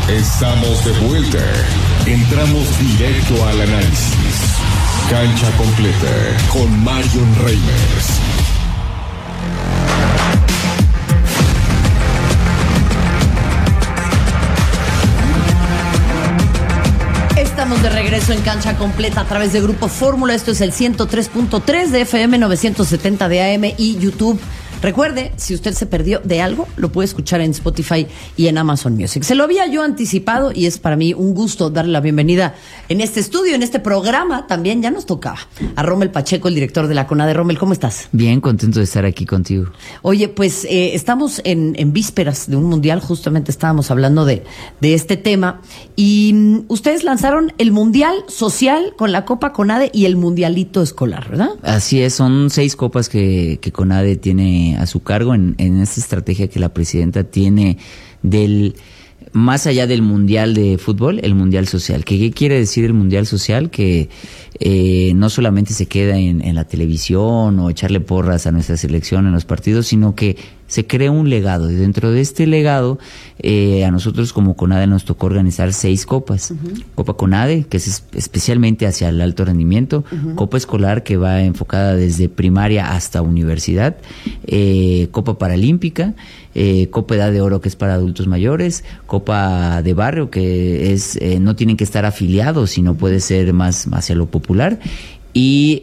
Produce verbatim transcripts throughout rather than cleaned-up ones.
Estamos de vuelta. Entramos directo al análisis. Cancha completa con Marion Reimers. Estamos de regreso en Cancha Completa a través de Grupo Fórmula. Esto es el ciento tres punto tres de F M, novecientos setenta de A M y YouTube. Recuerde, si usted se perdió de algo, lo puede escuchar en Spotify y en Amazon Music. Se lo había yo anticipado y es para mí un gusto darle la bienvenida en este estudio, en este programa. También ya nos tocaba a Rommel Pacheco, el director de la CONADE. Rommel, ¿cómo estás? Bien, contento de estar aquí contigo. Oye, pues eh, estamos en, en vísperas de un mundial. Justamente estábamos hablando de, de este tema. Y um, ustedes lanzaron el Mundial Social con la Copa CONADE y el Mundialito Escolar, ¿verdad? Así es, son seis copas que, que CONADE tiene a su cargo en, en esta estrategia que la presidenta tiene del más allá del mundial de fútbol, el mundial social. ¿Qué, qué quiere decir el mundial social? Que eh, no solamente se queda en, en la televisión o echarle porras a nuestra selección en los partidos, sino que se crea un legado. Y dentro de este legado, eh, a nosotros como CONADE nos tocó organizar seis copas. Uh-huh. Copa CONADE, que es especialmente hacia el alto rendimiento. Uh-huh. Copa escolar, que va enfocada desde primaria hasta universidad. Eh, Copa paralímpica. Eh, Copa Edad de Oro, que es para adultos mayores. Copa de barrio, que es eh, no tienen que estar afiliados, sino puede ser más hacia lo popular. Y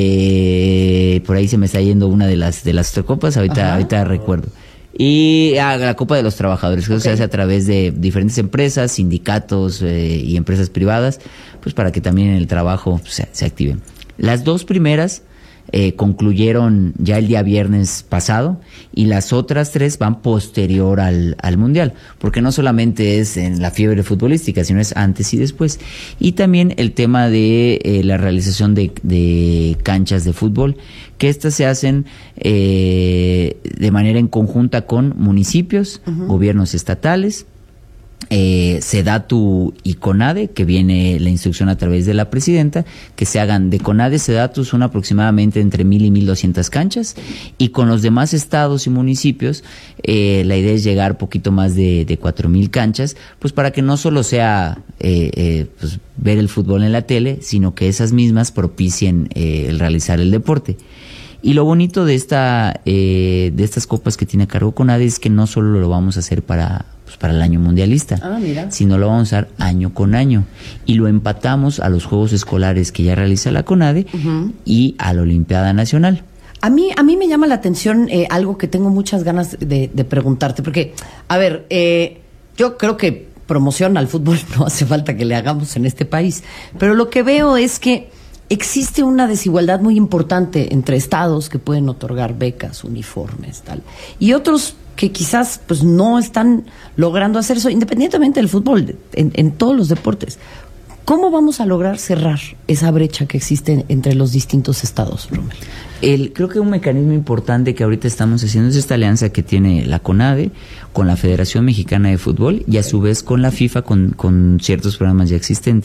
eh, por ahí se me está yendo una de las de las copas, ahorita, ahorita recuerdo. Y ah, la Copa de los Trabajadores, que okay. Eso se hace a través de diferentes empresas, sindicatos eh, y empresas privadas, pues para que también el trabajo se, se active. Las dos primeras Eh, concluyeron ya el día viernes pasado y las otras tres van posterior al, al Mundial, porque no solamente es en la fiebre futbolística, sino es antes y después. Y también el tema de eh, la realización de, de canchas de fútbol, que estas se hacen eh, de manera en conjunta con municipios, uh-huh. gobiernos estatales, Eh, SEDATU y CONADE, que viene la instrucción a través de la presidenta, que se hagan de CONADE, SEDATU son aproximadamente entre mil y mil doscientas canchas, y con los demás estados y municipios eh, la idea es llegar poquito más de, de cuatro mil canchas, pues para que no solo sea eh, eh, pues ver el fútbol en la tele, sino que esas mismas propicien eh, el realizar el deporte. Y lo bonito de esta eh, de estas copas que tiene a cargo CONADE es que no solo lo vamos a hacer para pues para el año mundialista, ah, mira. sino lo vamos a hacer año con año y lo empatamos a los Juegos Escolares que ya realiza la CONADE uh-huh. y a la Olimpiada Nacional. A mí a mí me llama la atención eh, algo que tengo muchas ganas de, de preguntarte, porque a ver, eh, yo creo que promoción al fútbol no hace falta que le hagamos en este país, pero lo que veo es que existe una desigualdad muy importante entre estados que pueden otorgar becas, uniformes, tal, y otros que quizás pues no están logrando hacer eso, independientemente del fútbol, en, en todos los deportes. ¿Cómo vamos a lograr cerrar esa brecha que existe entre los distintos estados, Rommel? El, creo que un mecanismo importante que ahorita estamos haciendo es esta alianza que tiene la CONADE con la Federación Mexicana de Fútbol y a su vez con la FIFA, con, con ciertos programas ya existentes.